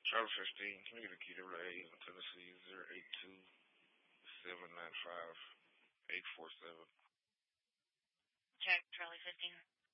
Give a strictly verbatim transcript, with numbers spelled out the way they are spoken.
Charlie fifteen. Can you get a key to W A in Tennessee? Zero eight two seven nine five eight four seven. Check, Charlie fifteen.